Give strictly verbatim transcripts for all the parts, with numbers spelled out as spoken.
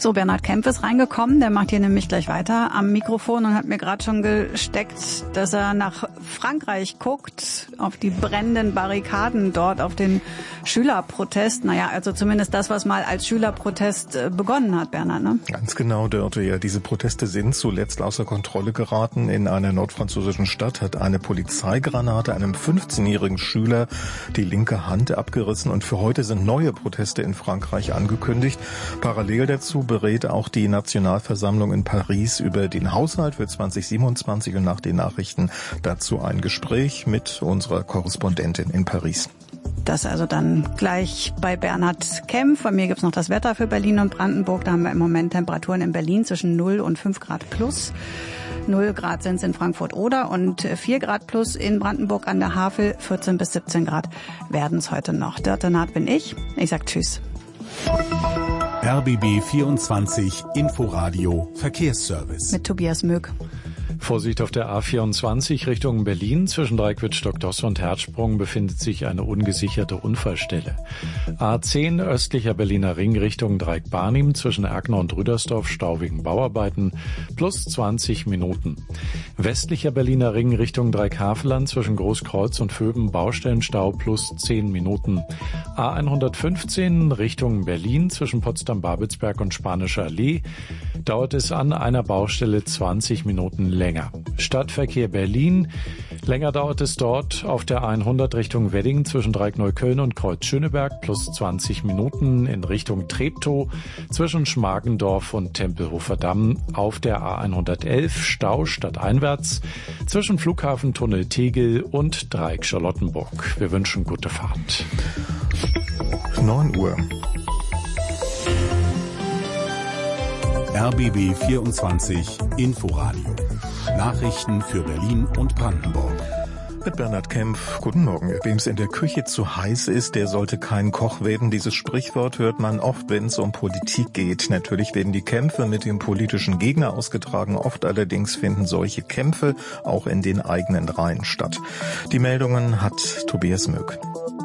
So, Bernhard Kempf ist reingekommen, der macht hier nämlich gleich weiter am Mikrofon und hat mir gerade schon gesteckt, dass er nach Frankreich guckt, auf die brennenden Barrikaden dort, auf den Schülerprotest. Naja, also zumindest das, was mal als Schülerprotest begonnen hat, Bernhard, ne? Ganz genau, Dörte. Ja, diese Proteste sind zuletzt außer Kontrolle geraten. In einer nordfranzösischen Stadt hat eine Polizeigranate einem fünfzehnjährigen Schüler die linke Hand abgerissen und für heute sind neue Proteste in Frankreich angekündigt. Parallel dazu berät auch die Nationalversammlung in Paris über den Haushalt für zwanzig siebenundzwanzig und nach den Nachrichten dazu ein Gespräch mit unserer Korrespondentin in Paris. Das also dann gleich bei Bernhard Kempf. Bei mir gibt's noch das Wetter für Berlin und Brandenburg. Da haben wir im Moment Temperaturen in Berlin zwischen null und fünf Grad plus. null Grad sind es in Frankfurt-Oder und vier Grad plus in Brandenburg an der Havel. vierzehn bis siebzehn Grad werden es heute noch. Dörte Naht bin ich. Ich sag Tschüss. R B B vierundzwanzig Inforadio Verkehrsservice. Mit Tobias Möck. Vorsicht auf der A vierundzwanzig Richtung Berlin. Zwischen Dreikwitz, Stockdosse und Herzsprung befindet sich eine ungesicherte Unfallstelle. A zehn östlicher Berliner Ring Richtung Dreieck-Barnim zwischen Erkner und Rüdersdorf Stau wegen Bauarbeiten plus zwanzig Minuten. Westlicher Berliner Ring Richtung Dreieck-Haveland zwischen Großkreuz und Vöben Baustellenstau plus zehn Minuten. A hundertfünfzehn Richtung Berlin zwischen Potsdam-Babelsberg und Spanische Allee dauert es an einer Baustelle zwanzig Minuten länger. Stadtverkehr Berlin. Länger dauert es dort auf der hundert Richtung Wedding zwischen Dreieck-Neukölln und Kreuz-Schöneberg plus zwanzig Minuten in Richtung Treptow zwischen Schmargendorf und Tempelhofer Damm auf der A hundertelf Stau stadteinwärts zwischen Flughafentunnel Tegel und Dreieck Charlottenburg. Wir wünschen gute Fahrt. neun Uhr. R B B vierundzwanzig Inforadio. Nachrichten für Berlin und Brandenburg. Mit Bernhard Kempf. Guten Morgen. Wem es in der Küche zu heiß ist, der sollte kein Koch werden. Dieses Sprichwort hört man oft, wenn es um Politik geht. Natürlich werden die Kämpfe mit dem politischen Gegner ausgetragen. Oft allerdings finden solche Kämpfe auch in den eigenen Reihen statt. Die Meldungen hat Tobias Möck.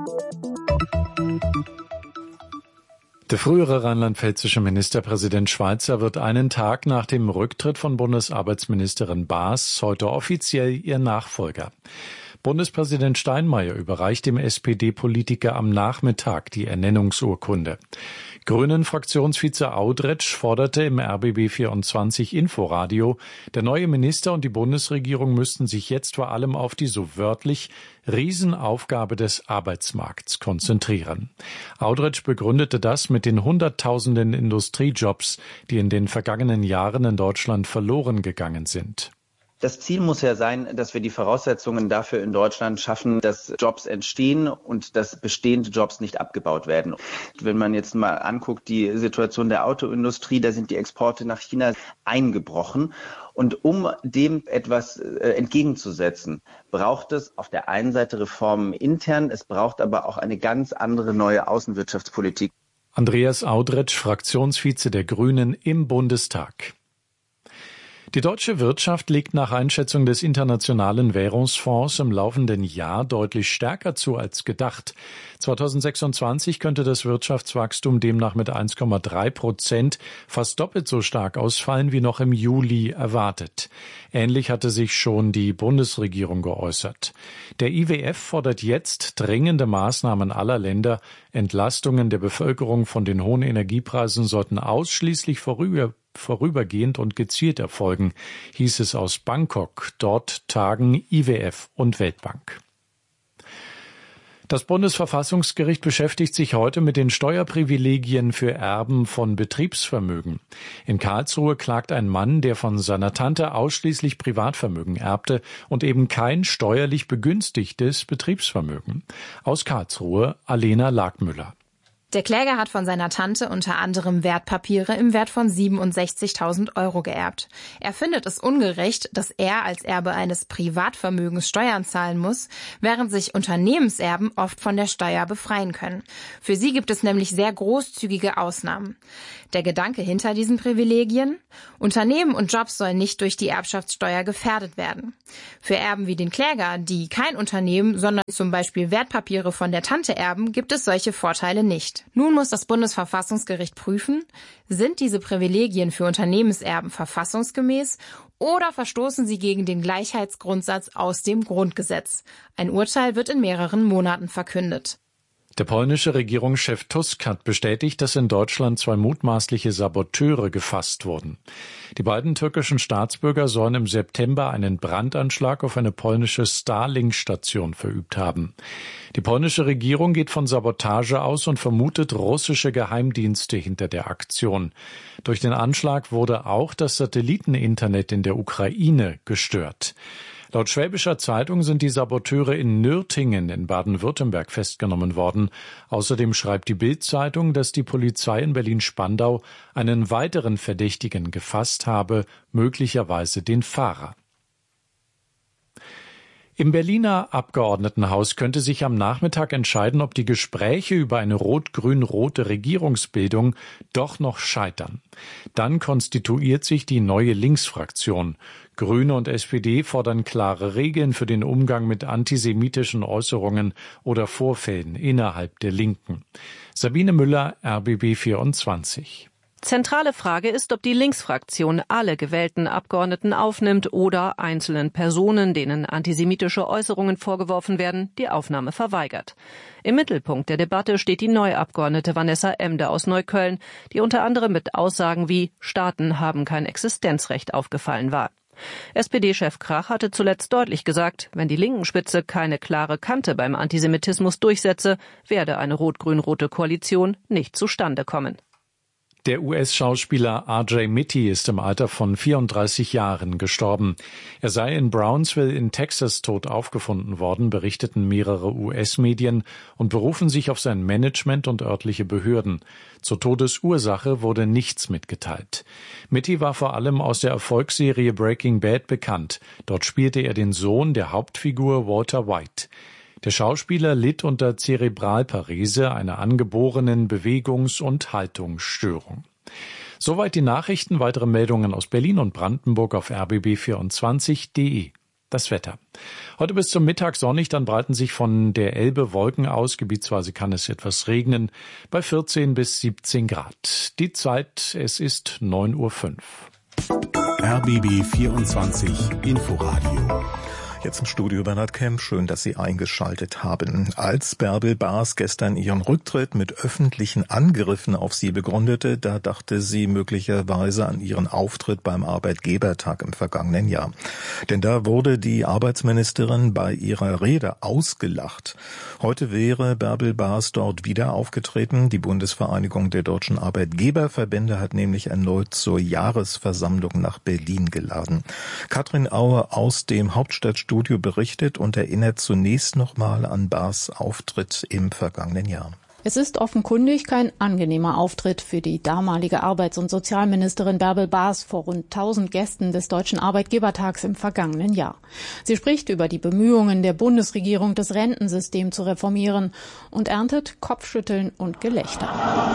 Der frühere rheinland-pfälzische Ministerpräsident Schweizer wird einen Tag nach dem Rücktritt von Bundesarbeitsministerin Baas heute offiziell ihr Nachfolger. Bundespräsident Steinmeier überreicht dem S P D-Politiker am Nachmittag die Ernennungsurkunde. Grünen-Fraktionsvize Audretsch forderte im R B B vierundzwanzig Inforadio, der neue Minister und die Bundesregierung müssten sich jetzt vor allem auf die so wörtlich Riesenaufgabe des Arbeitsmarkts konzentrieren. Audretsch begründete das mit den Hunderttausenden Industriejobs, die in den vergangenen Jahren in Deutschland verloren gegangen sind. Das Ziel muss ja sein, dass wir die Voraussetzungen dafür in Deutschland schaffen, dass Jobs entstehen und dass bestehende Jobs nicht abgebaut werden. Wenn man jetzt mal anguckt, die Situation der Autoindustrie, da sind die Exporte nach China eingebrochen. Und um dem etwas äh, entgegenzusetzen, braucht es auf der einen Seite Reformen intern, es braucht aber auch eine ganz andere neue Außenwirtschaftspolitik. Andreas Audretsch, Fraktionsvize der Grünen im Bundestag. Die deutsche Wirtschaft legt nach Einschätzung des Internationalen Währungsfonds im laufenden Jahr deutlich stärker zu als gedacht. zweitausendsechsundzwanzig könnte das Wirtschaftswachstum demnach mit eins Komma drei Prozent fast doppelt so stark ausfallen wie noch im Juli erwartet. Ähnlich hatte sich schon die Bundesregierung geäußert. Der I W F fordert jetzt dringende Maßnahmen aller Länder. Entlastungen der Bevölkerung von den hohen Energiepreisen sollten ausschließlich vorüber vorübergehend und gezielt erfolgen, hieß es aus Bangkok. Dort tagen I W F und Weltbank. Das Bundesverfassungsgericht beschäftigt sich heute mit den Steuerprivilegien für Erben von Betriebsvermögen. In Karlsruhe klagt ein Mann, der von seiner Tante ausschließlich Privatvermögen erbte und eben kein steuerlich begünstigtes Betriebsvermögen. Aus Karlsruhe Alena Lagmüller. Der Kläger hat von seiner Tante unter anderem Wertpapiere im Wert von siebenundsechzigtausend Euro geerbt. Er findet es ungerecht, dass er als Erbe eines Privatvermögens Steuern zahlen muss, während sich Unternehmenserben oft von der Steuer befreien können. Für sie gibt es nämlich sehr großzügige Ausnahmen. Der Gedanke hinter diesen Privilegien? Unternehmen und Jobs sollen nicht durch die Erbschaftssteuer gefährdet werden. Für Erben wie den Kläger, die kein Unternehmen, sondern zum Beispiel Wertpapiere von der Tante erben, gibt es solche Vorteile nicht. nicht. Nun muss das Bundesverfassungsgericht prüfen, sind diese Privilegien für Unternehmenserben verfassungsgemäß oder verstoßen sie gegen den Gleichheitsgrundsatz aus dem Grundgesetz. Ein Urteil wird in mehreren Monaten verkündet. Der polnische Regierungschef Tusk hat bestätigt, dass in Deutschland zwei mutmaßliche Saboteure gefasst wurden. Die beiden türkischen Staatsbürger sollen im September einen Brandanschlag auf eine polnische Starlink-Station verübt haben. Die polnische Regierung geht von Sabotage aus und vermutet russische Geheimdienste hinter der Aktion. Durch den Anschlag wurde auch das Satelliteninternet in der Ukraine gestört. Laut Schwäbischer Zeitung sind die Saboteure in Nürtingen in Baden-Württemberg festgenommen worden. Außerdem schreibt die Bild-Zeitung, dass die Polizei in Berlin-Spandau einen weiteren Verdächtigen gefasst habe, möglicherweise den Fahrer. Im Berliner Abgeordnetenhaus könnte sich am Nachmittag entscheiden, ob die Gespräche über eine rot-grün-rote Regierungsbildung doch noch scheitern. Dann konstituiert sich die neue Linksfraktion. Grüne und S P D fordern klare Regeln für den Umgang mit antisemitischen Äußerungen oder Vorfällen innerhalb der Linken. Sabine Müller, R B B vierundzwanzig. Zentrale Frage ist, ob die Linksfraktion alle gewählten Abgeordneten aufnimmt oder einzelnen Personen, denen antisemitische Äußerungen vorgeworfen werden, die Aufnahme verweigert. Im Mittelpunkt der Debatte steht die neue Abgeordnete Vanessa Emde aus Neukölln, die unter anderem mit Aussagen wie »Staaten haben kein Existenzrecht« aufgefallen war. S P D-Chef Krach hatte zuletzt deutlich gesagt, wenn die Linkenspitze keine klare Kante beim Antisemitismus durchsetze, werde eine rot-grün-rote Koalition nicht zustande kommen. Der U S-Schauspieler R J Mitte ist im Alter von vierunddreißig Jahren gestorben. Er sei in Brownsville in Texas tot aufgefunden worden, berichteten mehrere U S-Medien und berufen sich auf sein Management und örtliche Behörden. Zur Todesursache wurde nichts mitgeteilt. Mitte war vor allem aus der Erfolgsserie Breaking Bad bekannt. Dort spielte er den Sohn der Hauptfigur Walter White. Der Schauspieler litt unter Zerebralparese, einer angeborenen Bewegungs- und Haltungsstörung. Soweit die Nachrichten. Weitere Meldungen aus Berlin und Brandenburg auf r b b vierundzwanzig punkt de. Das Wetter. Heute bis zum Mittag sonnig, dann breiten sich von der Elbe Wolken aus. Gebietsweise kann es etwas regnen, bei vierzehn bis siebzehn Grad. Die Zeit, es ist neun Uhr fünf. R B B vierundzwanzig Inforadio. Jetzt im Studio Bernhard Kemp. Schön, dass Sie eingeschaltet haben. Als Bärbel Baas gestern ihren Rücktritt mit öffentlichen Angriffen auf sie begründete, da dachte sie möglicherweise an ihren Auftritt beim Arbeitgebertag im vergangenen Jahr. Denn da wurde die Arbeitsministerin bei ihrer Rede ausgelacht. Heute wäre Bärbel Baas dort wieder aufgetreten. Die Bundesvereinigung der deutschen Arbeitgeberverbände hat nämlich erneut zur Jahresversammlung nach Berlin geladen. Katrin Aue aus dem Hauptstadtstudio Studio berichtet und erinnert zunächst nochmal an Baas' Auftritt im vergangenen Jahr. Es ist offenkundig kein angenehmer Auftritt für die damalige Arbeits- und Sozialministerin Bärbel Baas vor rund tausend Gästen des Deutschen Arbeitgebertags im vergangenen Jahr. Sie spricht über die Bemühungen der Bundesregierung, das Rentensystem zu reformieren und erntet Kopfschütteln und Gelächter.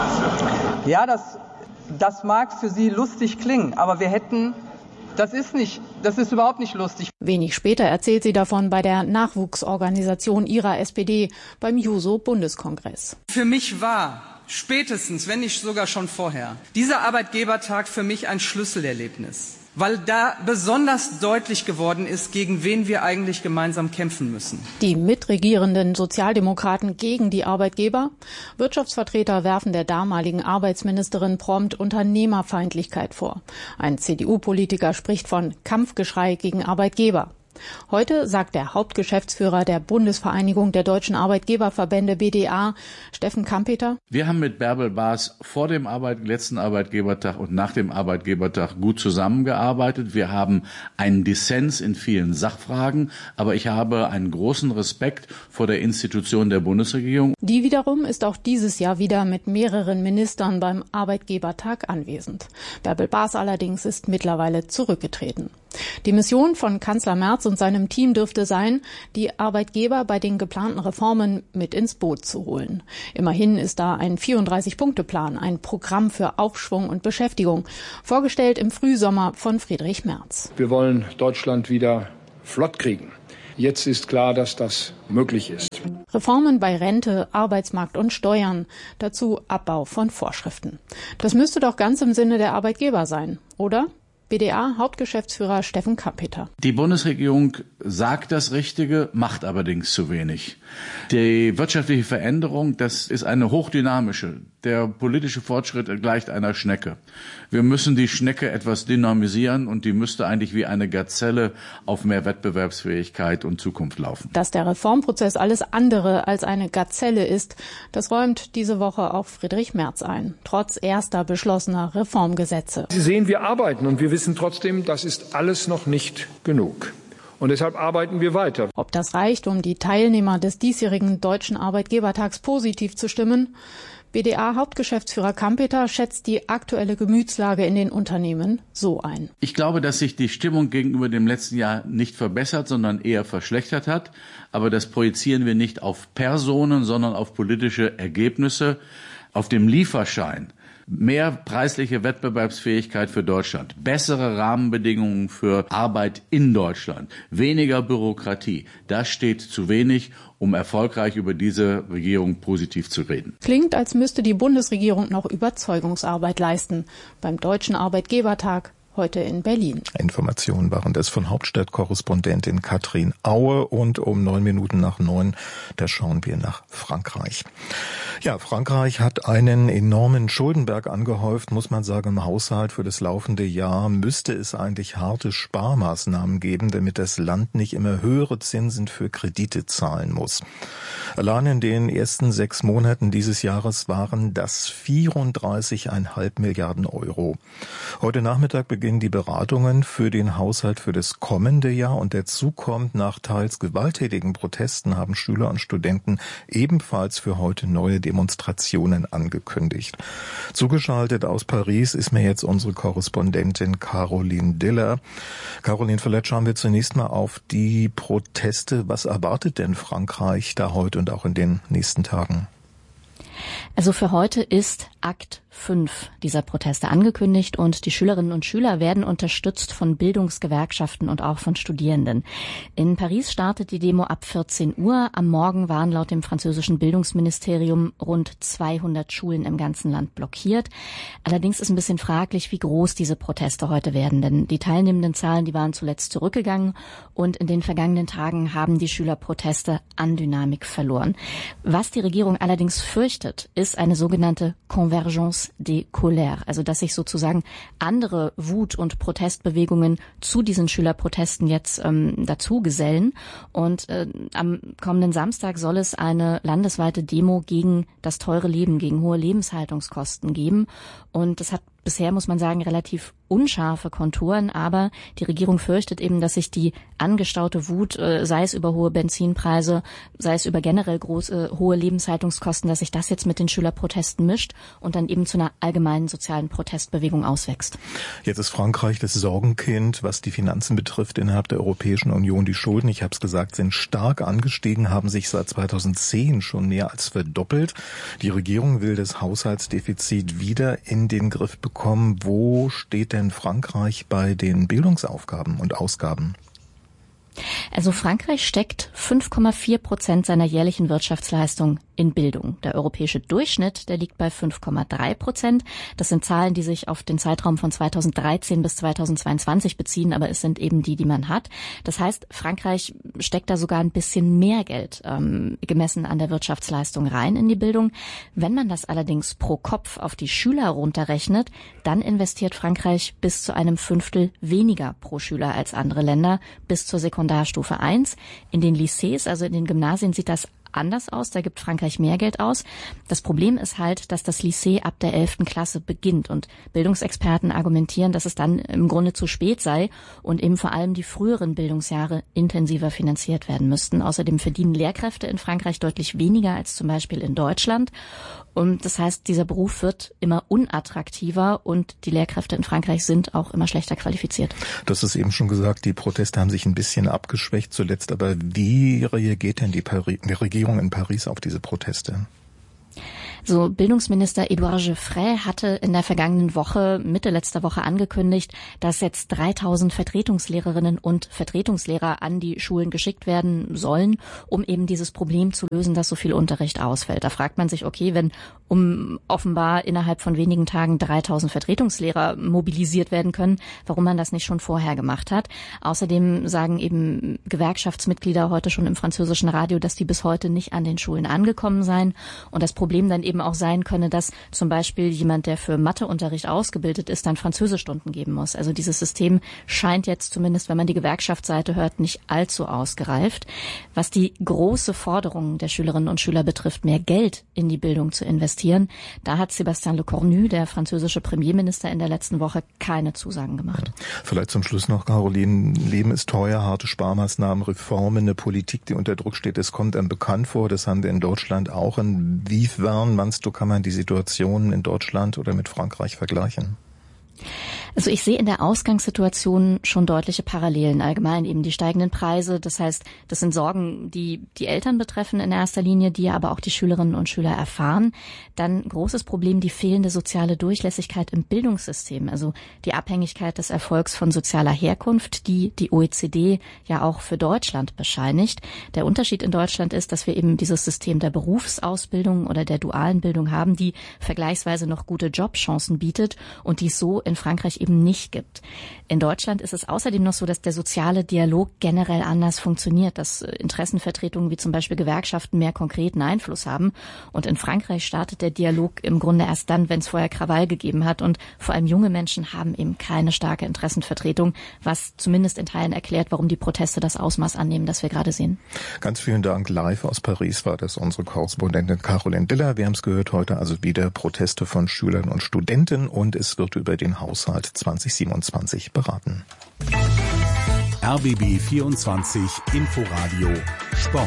Ja, das, das mag für Sie lustig klingen, aber wir hätten... Das ist nicht, das ist überhaupt nicht lustig. Wenig später erzählt sie davon bei der Nachwuchsorganisation ihrer S P D beim Juso-Bundeskongress. Für mich war spätestens, wenn nicht sogar schon vorher, dieser Arbeitgebertag für mich ein Schlüsselerlebnis. Weil da besonders deutlich geworden ist, gegen wen wir eigentlich gemeinsam kämpfen müssen. Die mitregierenden Sozialdemokraten gegen die Arbeitgeber. Wirtschaftsvertreter werfen der damaligen Arbeitsministerin prompt Unternehmerfeindlichkeit vor. Ein C D U-Politiker spricht von Kampfgeschrei gegen Arbeitgeber. Heute sagt der Hauptgeschäftsführer der Bundesvereinigung der deutschen Arbeitgeberverbände B D A, Steffen Kampeter: Wir haben mit Bärbel Baas vor dem Arbeit, letzten Arbeitgebertag und nach dem Arbeitgebertag gut zusammengearbeitet. Wir haben einen Dissens in vielen Sachfragen, aber ich habe einen großen Respekt vor der Institution der Bundesregierung. Die wiederum ist auch dieses Jahr wieder mit mehreren Ministern beim Arbeitgebertag anwesend. Bärbel Baas allerdings ist mittlerweile zurückgetreten. Die Mission von Kanzler Merz und seinem Team dürfte sein, die Arbeitgeber bei den geplanten Reformen mit ins Boot zu holen. Immerhin ist da ein vierunddreißig-Punkte-Plan, ein Programm für Aufschwung und Beschäftigung, vorgestellt im Frühsommer von Friedrich Merz. Wir wollen Deutschland wieder flott kriegen. Jetzt ist klar, dass das möglich ist. Reformen bei Rente, Arbeitsmarkt und Steuern. Dazu Abbau von Vorschriften. Das müsste doch ganz im Sinne der Arbeitgeber sein, oder? B D A-Hauptgeschäftsführer Steffen Kampeter. Die Bundesregierung sagt das Richtige, macht allerdings zu wenig. Die wirtschaftliche Veränderung, das ist eine hochdynamische. Der politische Fortschritt gleicht einer Schnecke. Wir müssen die Schnecke etwas dynamisieren und die müsste eigentlich wie eine Gazelle auf mehr Wettbewerbsfähigkeit und Zukunft laufen. Dass der Reformprozess alles andere als eine Gazelle ist, das räumt diese Woche auch Friedrich Merz ein, trotz erster beschlossener Reformgesetze. Sie sehen, wir arbeiten und wir wissen trotzdem, das ist alles noch nicht genug. Und deshalb arbeiten wir weiter. Ob das reicht, um die Teilnehmer des diesjährigen Deutschen Arbeitgebertags positiv zu stimmen? B D A-Hauptgeschäftsführer Kampeter schätzt die aktuelle Gemütslage in den Unternehmen so ein. Ich glaube, dass sich die Stimmung gegenüber dem letzten Jahr nicht verbessert, sondern eher verschlechtert hat. Aber das projizieren wir nicht auf Personen, sondern auf politische Ergebnisse. Auf dem Lieferschein mehr preisliche Wettbewerbsfähigkeit für Deutschland, bessere Rahmenbedingungen für Arbeit in Deutschland, weniger Bürokratie. Das steht zu wenig, um erfolgreich über diese Regierung positiv zu reden. Klingt, als müsste die Bundesregierung noch Überzeugungsarbeit leisten. Beim Deutschen Arbeitgebertag heute in Berlin. Informationen waren das von Hauptstadtkorrespondentin Katrin Aue, und um neun Minuten nach neun, da schauen wir nach Frankreich. Ja, Frankreich hat einen enormen Schuldenberg angehäuft, muss man sagen, im Haushalt für das laufende Jahr. Müsste es eigentlich harte Sparmaßnahmen geben, damit das Land nicht immer höhere Zinsen für Kredite zahlen muss. Allein in den ersten sechs Monaten dieses Jahres waren das vierunddreißig Komma fünf Milliarden Euro. Heute Nachmittag beginnen die Beratungen für den Haushalt für das kommende Jahr, und dazu kommt, nach teils gewalttätigen Protesten haben Schüler und Studenten ebenfalls für heute neue Demonstrationen angekündigt. Zugeschaltet aus Paris ist mir jetzt unsere Korrespondentin Caroline Diller. Caroline, vielleicht schauen wir zunächst mal auf die Proteste. Was erwartet denn Frankreich da heute und auch in den nächsten Tagen? Also für heute ist Akt fünf dieser Proteste angekündigt, und die Schülerinnen und Schüler werden unterstützt von Bildungsgewerkschaften und auch von Studierenden. In Paris startet die Demo ab vierzehn Uhr. Am Morgen waren laut dem französischen Bildungsministerium rund zweihundert Schulen im ganzen Land blockiert. Allerdings ist ein bisschen fraglich, wie groß diese Proteste heute werden, denn die teilnehmenden Zahlen, die waren zuletzt zurückgegangen, und in den vergangenen Tagen haben die Schülerproteste an Dynamik verloren. Was die Regierung allerdings fürchtet, ist eine sogenannte Convergence des Colères, also dass sich sozusagen andere Wut- und Protestbewegungen zu diesen Schülerprotesten jetzt ähm, dazu gesellen. Und äh, am kommenden Samstag soll es eine landesweite Demo gegen das teure Leben, gegen hohe Lebenshaltungskosten geben. Und das hat bisher, muss man sagen, relativ unscharfe Konturen, aber die Regierung fürchtet eben, dass sich die angestaute Wut, äh, sei es über hohe Benzinpreise, sei es über generell große, hohe Lebenshaltungskosten, dass sich das jetzt mit den Schülerprotesten mischt und dann eben zu einer allgemeinen sozialen Protestbewegung auswächst. Jetzt ist Frankreich das Sorgenkind, was die Finanzen betrifft innerhalb der Europäischen Union. Die Schulden, ich habe es gesagt, sind stark angestiegen, haben sich seit zweitausendzehn schon mehr als verdoppelt. Die Regierung will das Haushaltsdefizit wieder in den Griff bekommen. Wo steht denn Frankreich bei den Bildungsaufgaben und Ausgaben? Also Frankreich steckt fünf Komma vier Prozent seiner jährlichen Wirtschaftsleistung in Bildung. Der europäische Durchschnitt, der liegt bei fünf Komma drei Prozent. Das sind Zahlen, die sich auf den Zeitraum von zweitausenddreizehn bis zweitausendzweiundzwanzig beziehen, aber es sind eben die, die man hat. Das heißt, Frankreich steckt da sogar ein bisschen mehr Geld ähm, gemessen an der Wirtschaftsleistung rein in die Bildung. Wenn man das allerdings pro Kopf auf die Schüler runterrechnet, dann investiert Frankreich bis zu einem Fünftel weniger pro Schüler als andere Länder, bis zur Sekundarstufe eins. In den Lycées, also in den Gymnasien, sieht das anders aus, da gibt Frankreich mehr Geld aus. Das Problem ist halt, dass das Lycée ab der elften Klasse beginnt, und Bildungsexperten argumentieren, dass es dann im Grunde zu spät sei und eben vor allem die früheren Bildungsjahre intensiver finanziert werden müssten. Außerdem verdienen Lehrkräfte in Frankreich deutlich weniger als zum Beispiel in Deutschland. Und das heißt, dieser Beruf wird immer unattraktiver, und die Lehrkräfte in Frankreich sind auch immer schlechter qualifiziert. Du hast es eben schon gesagt, die Proteste haben sich ein bisschen abgeschwächt zuletzt. Aber wie reagiert denn die, Pari- die Regierung in Paris auf diese Proteste? So, Bildungsminister Edouard Geoffroy hatte in der vergangenen Woche, Mitte letzter Woche angekündigt, dass jetzt dreitausend Vertretungslehrerinnen und Vertretungslehrer an die Schulen geschickt werden sollen, um eben dieses Problem zu lösen, dass so viel Unterricht ausfällt. Da fragt man sich, okay, wenn um offenbar innerhalb von wenigen Tagen dreitausend Vertretungslehrer mobilisiert werden können, warum man das nicht schon vorher gemacht hat. Außerdem sagen eben Gewerkschaftsmitglieder heute schon im französischen Radio, dass die bis heute nicht an den Schulen angekommen seien und das Problem dann eben auch sein könne, dass zum Beispiel jemand, der für Matheunterricht ausgebildet ist, dann Französischstunden geben muss. Also dieses System scheint jetzt zumindest, wenn man die Gewerkschaftsseite hört, nicht allzu ausgereift. Was die große Forderung der Schülerinnen und Schüler betrifft, mehr Geld in die Bildung zu investieren, da hat Sébastien Lecornu, der französische Premierminister, in der letzten Woche keine Zusagen gemacht. Vielleicht zum Schluss noch, Caroline, Leben ist teuer, harte Sparmaßnahmen, Reformen, eine Politik, die unter Druck steht, es kommt einem bekannt vor, das haben wir in Deutschland auch. Inwiefern, meinst du, kann man die Situation in Deutschland oder mit Frankreich vergleichen? Also ich sehe in der Ausgangssituation schon deutliche Parallelen. Allgemein eben die steigenden Preise. Das heißt, das sind Sorgen, die die Eltern betreffen in erster Linie, die aber auch die Schülerinnen und Schüler erfahren. Dann großes Problem, die fehlende soziale Durchlässigkeit im Bildungssystem. Also die Abhängigkeit des Erfolgs von sozialer Herkunft, die die O E C D ja auch für Deutschland bescheinigt. Der Unterschied in Deutschland ist, dass wir eben dieses System der Berufsausbildung oder der dualen Bildung haben, die vergleichsweise noch gute Jobchancen bietet und die es so in Frankreich eben nicht gibt. In Deutschland ist es außerdem noch so, dass der soziale Dialog generell anders funktioniert, dass Interessenvertretungen wie zum Beispiel Gewerkschaften mehr konkreten Einfluss haben. Und in Frankreich startet der Dialog im Grunde erst dann, wenn es vorher Krawall gegeben hat. Und vor allem junge Menschen haben eben keine starke Interessenvertretung, was zumindest in Teilen erklärt, warum die Proteste das Ausmaß annehmen, das wir gerade sehen. Ganz vielen Dank. Live aus Paris war das unsere Korrespondentin Caroline Diller. Wir haben es gehört, heute also wieder Proteste von Schülern und Studenten und es wird über den Haushalt zwanzig siebenundzwanzig beraten. R B B vierundzwanzig Inforadio Sport.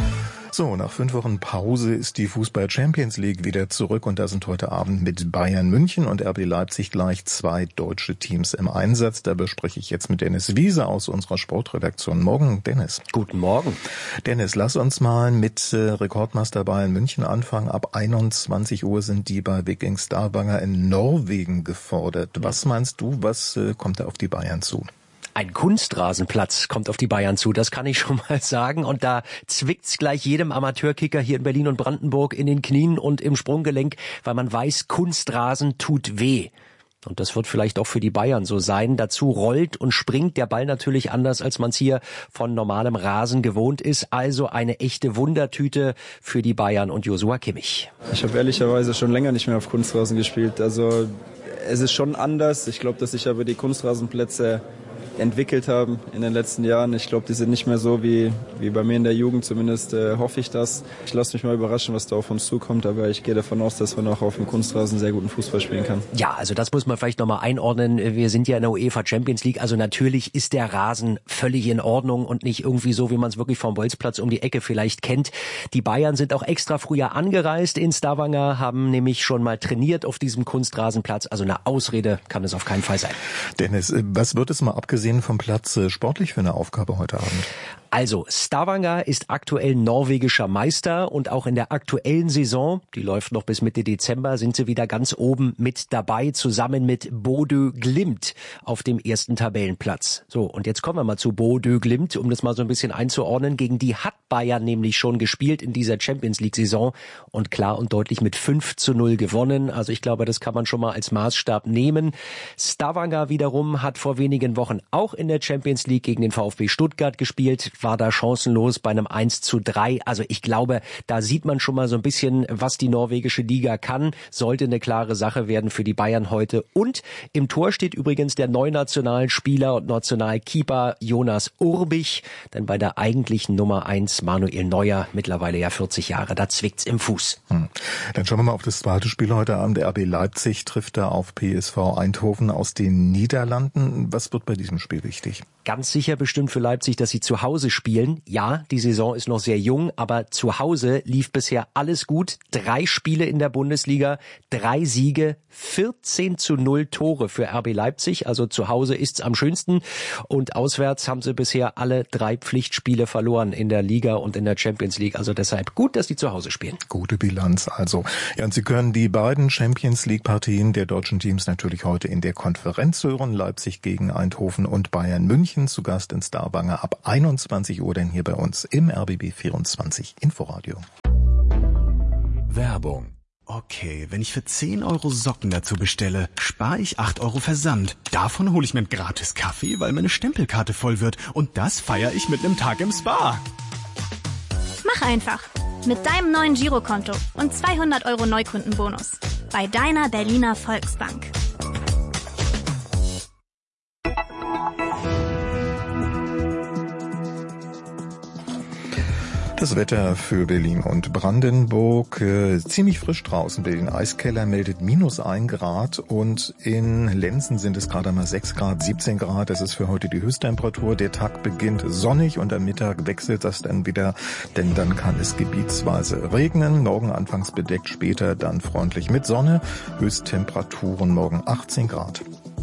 So, nach fünf Wochen Pause ist die Fußball Champions League wieder zurück und da sind heute Abend mit Bayern München und R B Leipzig gleich zwei deutsche Teams im Einsatz. Da bespreche ich jetzt mit Dennis Wiese aus unserer Sportredaktion. Morgen, Dennis. Guten Morgen. Dennis, lass uns mal mit äh, Rekordmeister Bayern München anfangen. Ab einundzwanzig Uhr sind die bei Viking Stavanger in Norwegen gefordert. Was meinst du, was äh, kommt da auf die Bayern zu? Ein Kunstrasenplatz kommt auf die Bayern zu, das kann ich schon mal sagen. Und da zwickt's gleich jedem Amateurkicker hier in Berlin und Brandenburg in den Knien und im Sprunggelenk, weil man weiß, Kunstrasen tut weh. Und das wird vielleicht auch für die Bayern so sein. Dazu rollt und springt der Ball natürlich anders, als man es hier von normalem Rasen gewohnt ist. Also eine echte Wundertüte für die Bayern und Joshua Kimmich. Ich habe ehrlicherweise schon länger nicht mehr auf Kunstrasen gespielt. Also es ist schon anders. Ich glaube, dass sich aber die Kunstrasenplätze entwickelt haben in den letzten Jahren. Ich glaube, die sind nicht mehr so wie, wie bei mir in der Jugend, zumindest äh, hoffe ich das. Ich lasse mich mal überraschen, was da auf uns zukommt, aber ich gehe davon aus, dass man auch auf dem Kunstrasen sehr guten Fußball spielen kann. Ja, also das muss man vielleicht nochmal einordnen. Wir sind ja in der UEFA Champions League, also natürlich ist der Rasen völlig in Ordnung und nicht irgendwie so, wie man es wirklich vom Bolzplatz um die Ecke vielleicht kennt. Die Bayern sind auch extra früher angereist in Stavanger, haben nämlich schon mal trainiert auf diesem Kunstrasenplatz. Also eine Ausrede kann es auf keinen Fall sein. Dennis, was wird es mal abgesehen vom Platz sportlich für eine Aufgabe heute Abend? Also, Stavanger ist aktuell norwegischer Meister und auch in der aktuellen Saison, die läuft noch bis Mitte Dezember, sind sie wieder ganz oben mit dabei, zusammen mit Bodø Glimt auf dem ersten Tabellenplatz. So, und jetzt kommen wir mal zu Bodø Glimt, um das mal so ein bisschen einzuordnen. Gegen die hat Bayern nämlich schon gespielt in dieser Champions League-Saison und klar und deutlich mit fünf zu null gewonnen. Also ich glaube, das kann man schon mal als Maßstab nehmen. Stavanger wiederum hat vor wenigen Wochen auch in der Champions League gegen den VfB Stuttgart gespielt, war da chancenlos bei einem eins zu drei. Also ich glaube, da sieht man schon mal so ein bisschen, was die norwegische Liga kann. Sollte eine klare Sache werden für die Bayern heute. Und im Tor steht übrigens der Neunationalspieler und Nationalkeeper Jonas Urbich. Denn bei der eigentlichen Nummer eins Manuel Neuer, mittlerweile ja vierzig Jahre, da zwickt's im Fuß. Hm. Dann schauen wir mal auf das zweite Spiel heute Abend. R B Leipzig trifft da auf P S V Eindhoven aus den Niederlanden. Was wird bei diesem Spiel wichtig? ganz sicher bestimmt für Leipzig, dass sie zu Hause spielen. Ja, die Saison ist noch sehr jung, aber zu Hause lief bisher alles gut. Drei Spiele in der Bundesliga, drei Siege, vierzehn zu null Tore für R B Leipzig. Also zu Hause ist's am schönsten. Und auswärts haben sie bisher alle drei Pflichtspiele verloren in der Liga und in der Champions League. Also deshalb gut, dass die zu Hause spielen. Gute Bilanz also. Ja, und Sie können die beiden Champions League Partien der deutschen Teams natürlich heute in der Konferenz hören. Leipzig gegen Eindhoven und Bayern München zu Gast in Stavanger ab einundzwanzig Uhr, denn hier bei uns im R B B vierundzwanzig Inforadio. Werbung. Okay, wenn ich für zehn Euro Socken dazu bestelle, spare ich acht Euro Versand. Davon hole ich mir einen gratis Kaffee, weil meine Stempelkarte voll wird. Und das feiere ich mit einem Tag im Spa. Mach einfach. Mit deinem neuen Girokonto und zweihundert Euro Neukundenbonus. Bei deiner Berliner Volksbank. Das Wetter für Berlin und Brandenburg, äh, ziemlich frisch draußen. Berlin Eiskeller meldet minus ein Grad und in Lenzen sind es gerade mal sechs Grad, siebzehn Grad. Das ist für heute die Höchsttemperatur. Der Tag beginnt sonnig und am Mittag wechselt das dann wieder, denn dann kann es gebietsweise regnen. Morgen anfangs bedeckt, später dann freundlich mit Sonne. Höchsttemperaturen morgen achtzehn Grad.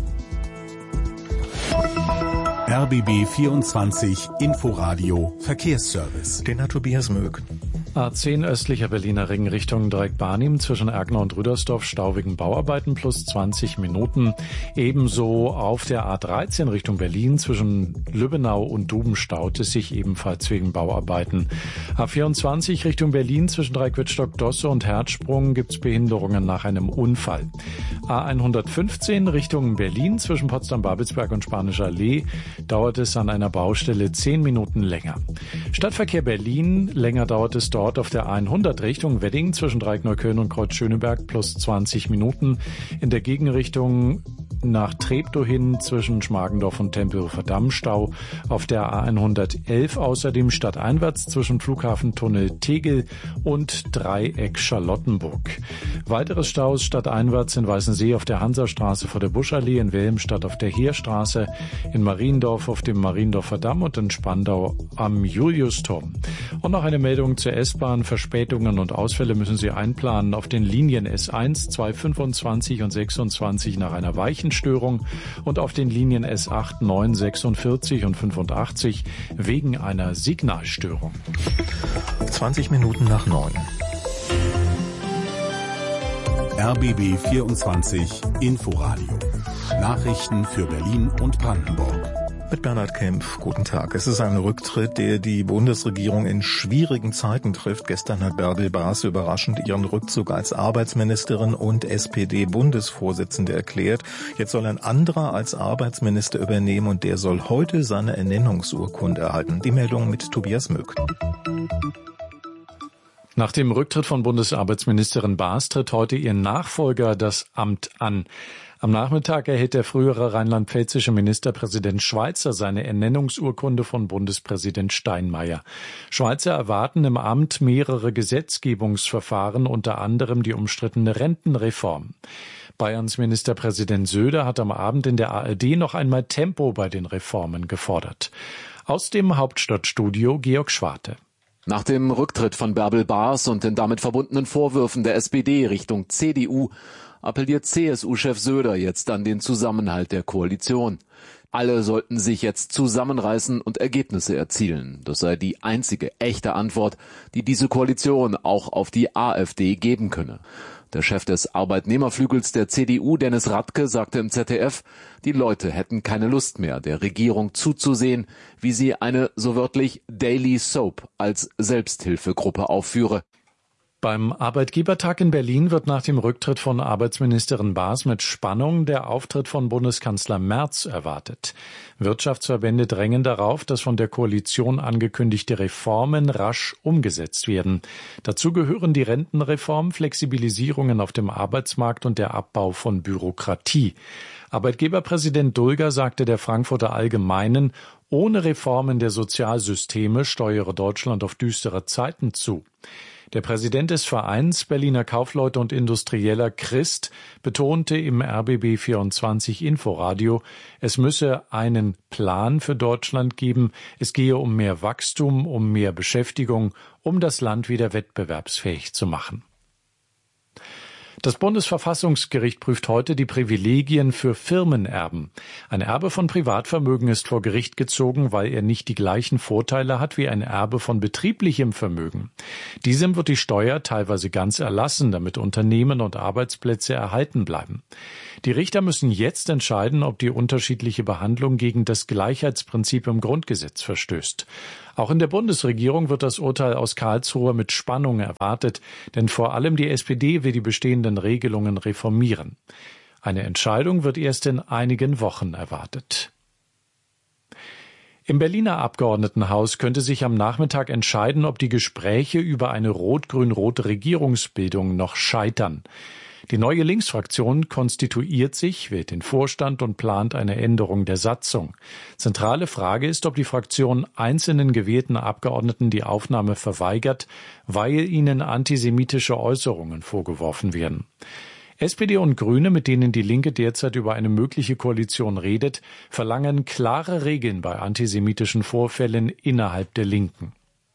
R B B vierundzwanzig Inforadio Verkehrsservice. Den hat Tobias Möck. A zehn östlicher Berliner Ring Richtung Dreieck-Barnim zwischen Erkner und Rüdersdorf Stau wegen Bauarbeiten plus zwanzig Minuten. Ebenso auf der A dreizehn Richtung Berlin zwischen Lübbenau und Duben staut es sich ebenfalls wegen Bauarbeiten. A vierundzwanzig Richtung Berlin zwischen Dreiquetstock-Dosse und Herzsprung gibt es Behinderungen nach einem Unfall. A hundertfünfzehn Richtung Berlin zwischen Potsdam-Babelsberg und Spanischer Allee dauert es an einer Baustelle zehn Minuten länger. Stadtverkehr Berlin, länger dauert es dort auf der hundert Richtung Wedding zwischen Dreieckneukölln und Kreuz-Schöneberg plus zwanzig Minuten. In der Gegenrichtung nach Treptow hin zwischen Schmargendorf und Tempelhofer Damm Stau. Auf der A hundertelf außerdem stadteinwärts zwischen Flughafentunnel Tegel und Dreieck Charlottenburg. Weitere Staus stadteinwärts in Weißensee auf der Hansastraße vor der Buschallee, in Wilhelmstadt auf der Heerstraße, in Mariendorf auf dem Mariendorfer Damm und in Spandau am Juliusturm. Und noch eine Meldung zur S-Bahn. Verspätungen und Ausfälle müssen Sie einplanen auf den Linien S eins, zweihundertfünfundzwanzig und sechsundzwanzig nach einer Weichenstörung und auf den Linien S acht, neun, sechsundvierzig und fünfundachtzig wegen einer Signalstörung. zwanzig Minuten nach neun. R B B vierundzwanzig Inforadio. Nachrichten für Berlin und Brandenburg. Mit Bernhard Kempf, guten Tag. Es ist ein Rücktritt, der die Bundesregierung in schwierigen Zeiten trifft. Gestern hat Bärbel Baas überraschend ihren Rückzug als Arbeitsministerin und S P D-Bundesvorsitzende erklärt. Jetzt soll ein anderer als Arbeitsminister übernehmen und der soll heute seine Ernennungsurkunde erhalten. Die Meldung mit Tobias Möck. Nach dem Rücktritt von Bundesarbeitsministerin Baas tritt heute ihr Nachfolger das Amt an. Am Nachmittag erhält der frühere rheinland-pfälzische Ministerpräsident Schweizer seine Ernennungsurkunde von Bundespräsident Steinmeier. Schweizer erwarten im Amt mehrere Gesetzgebungsverfahren, unter anderem die umstrittene Rentenreform. Bayerns Ministerpräsident Söder hat am Abend in der A R D noch einmal Tempo bei den Reformen gefordert. Aus dem Hauptstadtstudio Georg Schwarte. Nach dem Rücktritt von Bärbel Baas und den damit verbundenen Vorwürfen der S P D Richtung C D U appelliert C S U-Chef Söder jetzt an den Zusammenhalt der Koalition. Alle sollten sich jetzt zusammenreißen und Ergebnisse erzielen. Das sei die einzige echte Antwort, die diese Koalition auch auf die AfD geben könne. Der Chef des Arbeitnehmerflügels der C D U, Dennis Radke, sagte im Z D F, die Leute hätten keine Lust mehr, der Regierung zuzusehen, wie sie eine, so wörtlich, Daily Soap als Selbsthilfegruppe aufführe. Beim Arbeitgebertag in Berlin wird nach dem Rücktritt von Arbeitsministerin Baas mit Spannung der Auftritt von Bundeskanzler Merz erwartet. Wirtschaftsverbände drängen darauf, dass von der Koalition angekündigte Reformen rasch umgesetzt werden. Dazu gehören die Rentenreform, Flexibilisierungen auf dem Arbeitsmarkt und der Abbau von Bürokratie. Arbeitgeberpräsident Dulger sagte der Frankfurter Allgemeinen, ohne Reformen der Sozialsysteme steuere Deutschland auf düstere Zeiten zu. Der Präsident des Vereins Berliner Kaufleute und Industrieller Christ betonte im R B B vierundzwanzig Inforadio, es müsse einen Plan für Deutschland geben. Es gehe um mehr Wachstum, um mehr Beschäftigung, um das Land wieder wettbewerbsfähig zu machen. Das Bundesverfassungsgericht prüft heute die Privilegien für Firmenerben. Ein Erbe von Privatvermögen ist vor Gericht gezogen, weil er nicht die gleichen Vorteile hat wie ein Erbe von betrieblichem Vermögen. Diesem wird die Steuer teilweise ganz erlassen, damit Unternehmen und Arbeitsplätze erhalten bleiben. Die Richter müssen jetzt entscheiden, ob die unterschiedliche Behandlung gegen das Gleichheitsprinzip im Grundgesetz verstößt. Auch in der Bundesregierung wird das Urteil aus Karlsruhe mit Spannung erwartet, denn vor allem die S P D will die bestehenden Regelungen reformieren. Eine Entscheidung wird erst in einigen Wochen erwartet. Im Berliner Abgeordnetenhaus könnte sich am Nachmittag entscheiden, ob die Gespräche über eine rot-grün-rote Regierungsbildung noch scheitern. Die neue Linksfraktion konstituiert sich, wählt den Vorstand und plant eine Änderung der Satzung. Zentrale Frage ist, ob die Fraktion einzelnen gewählten Abgeordneten die Aufnahme verweigert, weil ihnen antisemitische Äußerungen vorgeworfen werden. S P D und Grüne, mit denen die Linke derzeit über eine mögliche Koalition redet, verlangen klare Regeln bei antisemitischen Vorfällen innerhalb der Linken.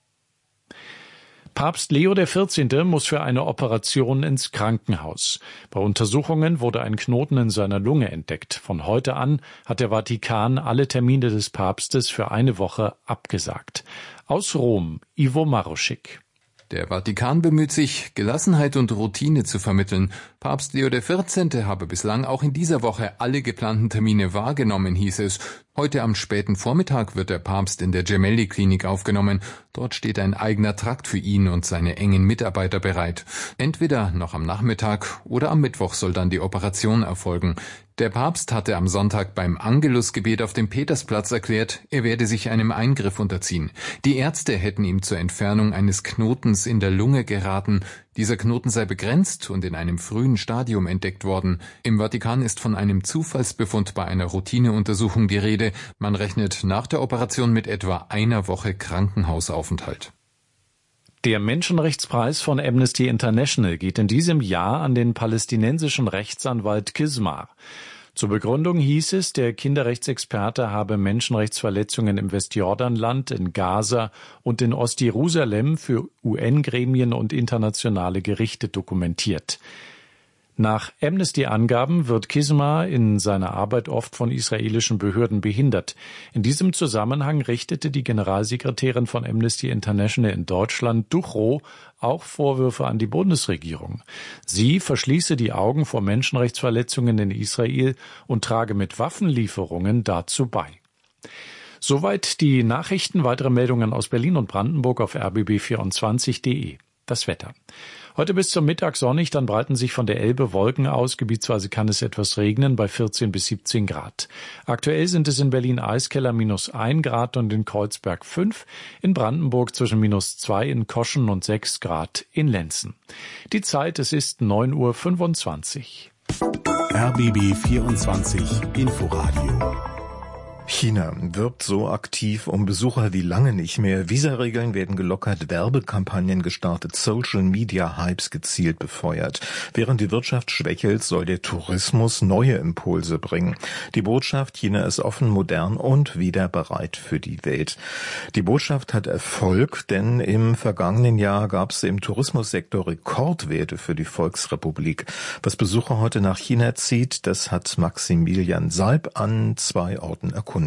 Papst Leo der vierzehnte muss für eine Operation ins Krankenhaus. Bei Untersuchungen wurde ein Knoten in seiner Lunge entdeckt. Von heute an hat der Vatikan alle Termine des Papstes für eine Woche abgesagt. Aus Rom, Ivo Maruschik. Der Vatikan bemüht sich, Gelassenheit und Routine zu vermitteln. Papst Leo der vierzehnte habe bislang auch in dieser Woche alle geplanten Termine wahrgenommen, hieß es. Heute am späten Vormittag wird der Papst in der Gemelli-Klinik aufgenommen. Dort steht ein eigener Trakt für ihn und seine engen Mitarbeiter bereit. Entweder noch am Nachmittag oder am Mittwoch soll dann die Operation erfolgen. Der Papst hatte am Sonntag beim Angelusgebet auf dem Petersplatz erklärt, er werde sich einem Eingriff unterziehen. Die Ärzte hätten ihm zur Entfernung eines Knotens in der Lunge geraten. Dieser Knoten sei begrenzt und in einem frühen Stadium entdeckt worden. Im Vatikan ist von einem Zufallsbefund bei einer Routineuntersuchung die Rede. Man rechnet nach der Operation mit etwa einer Woche Krankenhausaufenthalt. Der Menschenrechtspreis von Amnesty International geht in diesem Jahr an den palästinensischen Rechtsanwalt Kismar. Zur Begründung hieß es, der Kinderrechtsexperte habe Menschenrechtsverletzungen im Westjordanland, in Gaza und in Ostjerusalem für U N-Gremien und internationale Gerichte dokumentiert. Nach Amnesty-Angaben wird Kismar in seiner Arbeit oft von israelischen Behörden behindert. In diesem Zusammenhang richtete die Generalsekretärin von Amnesty International in Deutschland, Duchow, auch Vorwürfe an die Bundesregierung. Sie verschließe die Augen vor Menschenrechtsverletzungen in Israel und trage mit Waffenlieferungen dazu bei. Soweit die Nachrichten. Weitere Meldungen aus Berlin und Brandenburg auf r b b vierundzwanzig punkt de. Das Wetter. Heute bis zum Mittag sonnig, dann breiten sich von der Elbe Wolken aus. Gebietsweise kann es etwas regnen bei vierzehn bis siebzehn Grad. Aktuell sind es in Berlin Eiskeller minus ein Grad und in Kreuzberg fünf. In Brandenburg zwischen minus zwei in Koschen und sechs Grad in Lenzen. Die Zeit, es ist neun Uhr fünfundzwanzig. R B B vierundzwanzig Inforadio. China wirbt so aktiv um Besucher wie lange nicht mehr. Visaregeln werden gelockert, Werbekampagnen gestartet, Social-Media-Hypes gezielt befeuert. Während die Wirtschaft schwächelt, soll der Tourismus neue Impulse bringen. Die Botschaft, China ist offen, modern und wieder bereit für die Welt. Die Botschaft hat Erfolg, denn im vergangenen Jahr gab es im Tourismussektor Rekordwerte für die Volksrepublik. Was Besucher heute nach China zieht, das hat Maximilian Salb an zwei Orten erkundet.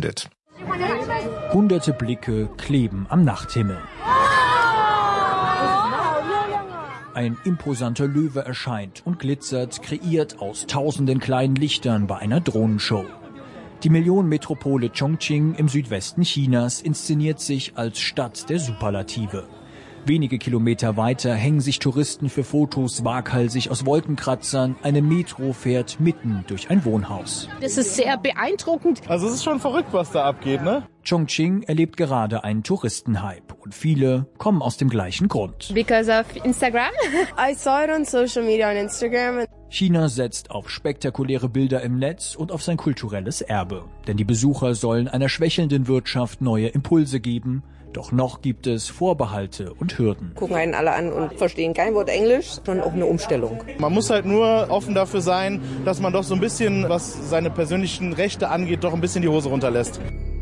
Hunderte Blicke kleben am Nachthimmel. Ein imposanter Löwe erscheint und glitzert, kreiert aus tausenden kleinen Lichtern bei einer Drohnenshow. Die Millionenmetropole Chongqing im Südwesten Chinas inszeniert sich als Stadt der Superlative. Wenige Kilometer weiter hängen sich Touristen für Fotos waghalsig aus Wolkenkratzern. Eine Metro fährt mitten durch ein Wohnhaus. Das ist sehr beeindruckend. Also es ist schon verrückt, was da abgeht, ne? Chongqing erlebt gerade einen Touristenhype und viele kommen aus dem gleichen Grund. Because of Instagram. I saw it on social media on Instagram. China setzt auf spektakuläre Bilder im Netz und auf sein kulturelles Erbe. Denn die Besucher sollen einer schwächelnden Wirtschaft neue Impulse geben. Doch noch gibt es Vorbehalte und Hürden. Gucken einen alle an und verstehen kein Wort Englisch, schon auch eine Umstellung. Man muss halt nur offen dafür sein, dass man doch so ein bisschen, was seine persönlichen Rechte angeht, doch ein bisschen die Hose runterlässt.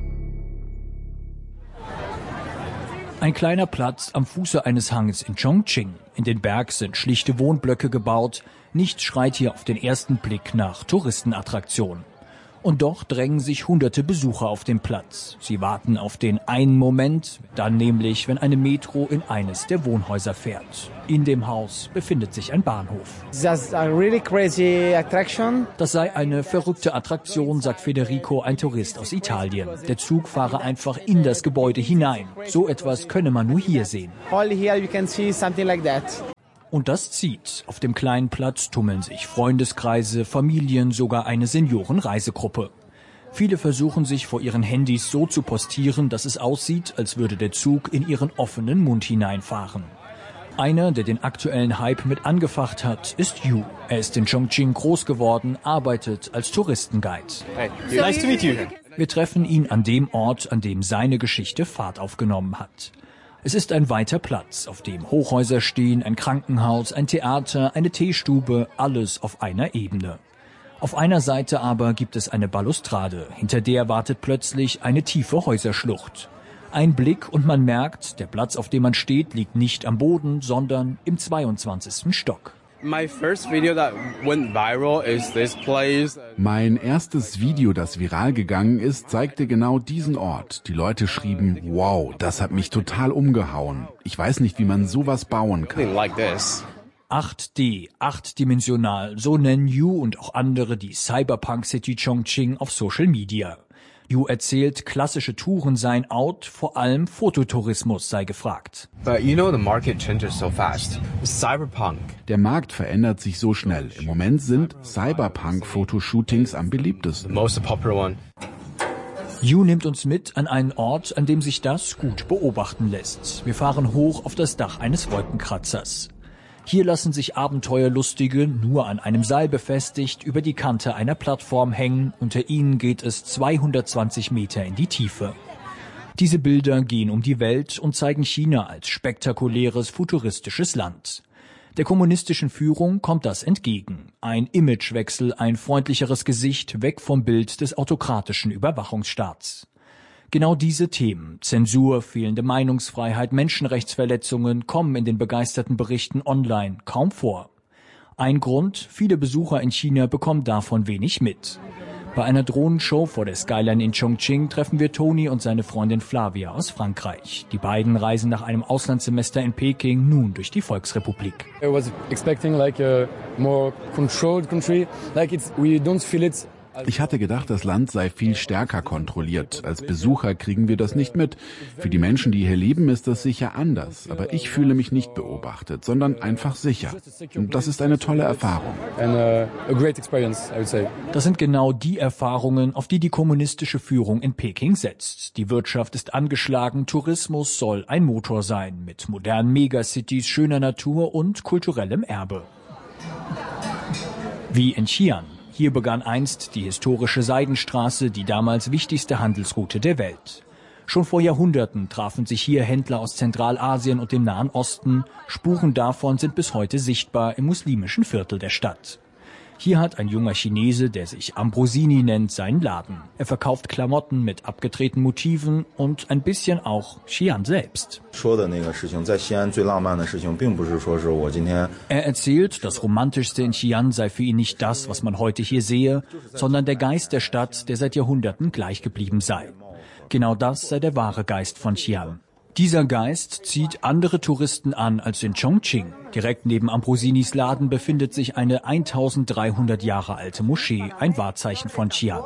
Ein kleiner Platz am Fuße eines Hangs in Chongqing. In den Berg sind schlichte Wohnblöcke gebaut. Nichts schreit hier auf den ersten Blick nach Touristenattraktion. Und doch drängen sich hunderte Besucher auf den Platz. Sie warten auf den einen Moment, dann nämlich, wenn eine Metro in eines der Wohnhäuser fährt. In dem Haus befindet sich ein Bahnhof. That's a really crazy attraction. Das sei eine verrückte Attraktion, sagt Federico, ein Tourist aus Italien. Der Zug fahre einfach in das Gebäude hinein. So etwas könne man nur hier sehen. Only here you can see something like that. Und das zieht. Auf dem kleinen Platz tummeln sich Freundeskreise, Familien, sogar eine Seniorenreisegruppe. Viele versuchen sich vor ihren Handys so zu postieren, dass es aussieht, als würde der Zug in ihren offenen Mund hineinfahren. Einer, der den aktuellen Hype mit angefacht hat, ist Yu. Er ist in Chongqing groß geworden, arbeitet als Touristenguide. Hey, nice to meet you. Wir treffen ihn an dem Ort, an dem seine Geschichte Fahrt aufgenommen hat. Es ist ein weiter Platz, auf dem Hochhäuser stehen, ein Krankenhaus, ein Theater, eine Teestube, alles auf einer Ebene. Auf einer Seite aber gibt es eine Balustrade, hinter der wartet plötzlich eine tiefe Häuserschlucht. Ein Blick und man merkt, der Platz, auf dem man steht, liegt nicht am Boden, sondern im zweiundzwanzigsten Stock. My first video that went viral is this place. Mein erstes Video, das viral gegangen ist, zeigte genau diesen Ort. Die Leute schrieben, wow, das hat mich total umgehauen. Ich weiß nicht, wie man sowas bauen kann. Like this. acht D, achtdimensional, so nennen Yu und auch andere die Cyberpunk City Chongqing auf Social Media. Yu erzählt, klassische Touren seien out, vor allem Fototourismus sei gefragt. But you know the market changes so fast. Cyberpunk. Der Markt verändert sich so schnell. Im Moment sind Cyberpunk-Fotoshootings am beliebtesten. The most popular one. Yu nimmt uns mit an einen Ort, an dem sich das gut beobachten lässt. Wir fahren hoch auf das Dach eines Wolkenkratzers. Hier lassen sich Abenteuerlustige, nur an einem Seil befestigt, über die Kante einer Plattform hängen. Unter ihnen geht es zweihundertzwanzig Meter in die Tiefe. Diese Bilder gehen um die Welt und zeigen China als spektakuläres, futuristisches Land. Der kommunistischen Führung kommt das entgegen. Ein Imagewechsel, ein freundlicheres Gesicht, weg vom Bild des autokratischen Überwachungsstaats. Genau diese Themen, Zensur, fehlende Meinungsfreiheit, Menschenrechtsverletzungen, kommen in den begeisterten Berichten online kaum vor. Ein Grund, viele Besucher in China bekommen davon wenig mit. Bei einer Drohnenshow vor der Skyline in Chongqing treffen wir Tony und seine Freundin Flavia aus Frankreich. Die beiden reisen nach einem Auslandssemester in Peking nun durch die Volksrepublik. I was expecting like a more controlled country, like it's we don't feel it. Ich hatte gedacht, das Land sei viel stärker kontrolliert. Als Besucher kriegen wir das nicht mit. Für die Menschen, die hier leben, ist das sicher anders. Aber ich fühle mich nicht beobachtet, sondern einfach sicher. Und das ist eine tolle Erfahrung. Das sind genau die Erfahrungen, auf die die kommunistische Führung in Peking setzt. Die Wirtschaft ist angeschlagen, Tourismus soll ein Motor sein, mit modernen Megacities, schöner Natur und kulturellem Erbe. Wie in Xi'an. Hier begann einst die historische Seidenstraße, die damals wichtigste Handelsroute der Welt. Schon vor Jahrhunderten trafen sich hier Händler aus Zentralasien und dem Nahen Osten. Spuren davon sind bis heute sichtbar im muslimischen Viertel der Stadt. Hier hat ein junger Chinese, der sich Ambrosini nennt, seinen Laden. Er verkauft Klamotten mit abgedrehten Motiven und ein bisschen auch Xi'an selbst. Er erzählt, das Romantischste in Xi'an sei für ihn nicht das, was man heute hier sehe, sondern der Geist der Stadt, der seit Jahrhunderten gleich geblieben sei. Genau das sei der wahre Geist von Xi'an. Dieser Geist zieht andere Touristen an als in Chongqing. Direkt neben Ambrosinis Laden befindet sich eine eintausenddreihundert Jahre alte Moschee, ein Wahrzeichen von Xi'an.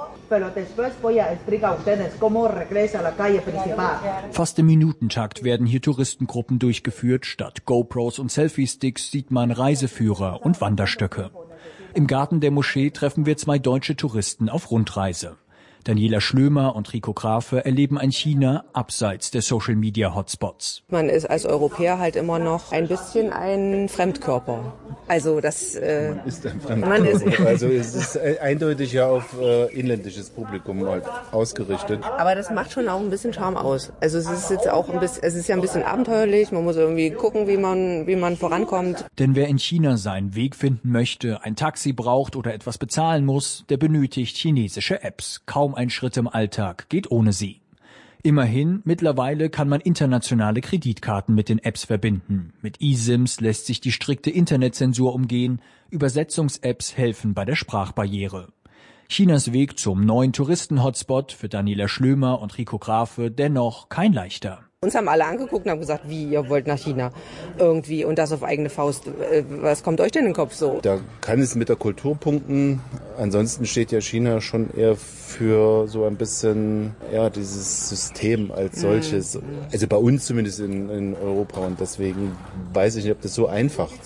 Fast im Minutentakt werden hier Touristengruppen durchgeführt. Statt GoPros und Selfie-Sticks sieht man Reiseführer und Wanderstöcke. Im Garten der Moschee treffen wir zwei deutsche Touristen auf Rundreise. Daniela Schlömer und Rico Grafe erleben ein China abseits der Social-Media-Hotspots. Man ist als Europäer halt immer noch ein bisschen ein Fremdkörper. Also das äh, man ist ein Fremdkörper. Man ist also es ist eindeutig ja auf äh, inländisches Publikum halt ausgerichtet. Aber das macht schon auch ein bisschen Charme aus. Also es ist jetzt auch ein bisschen, es ist ja ein bisschen abenteuerlich. Man muss irgendwie gucken, wie man wie man vorankommt. Denn wer in China seinen Weg finden möchte, ein Taxi braucht oder etwas bezahlen muss, der benötigt chinesische Apps. Kaum ein Schritt im Alltag geht ohne sie. Immerhin, mittlerweile kann man internationale Kreditkarten mit den Apps verbinden. Mit eSIMs lässt sich die strikte Internetzensur umgehen. Übersetzungs-Apps helfen bei der Sprachbarriere. Chinas Weg zum neuen Touristen-Hotspot für Daniela Schlömer und Rico Grafe dennoch kein leichter. Uns haben alle angeguckt und haben gesagt, wie, ihr wollt nach China irgendwie und das auf eigene Faust. Was kommt euch denn in den Kopf so? Da kann es mit der Kultur punkten. Ansonsten steht ja China schon eher für so ein bisschen, ja, dieses System als solches. Also bei uns zumindest in, in Europa und deswegen weiß ich nicht, ob das so einfach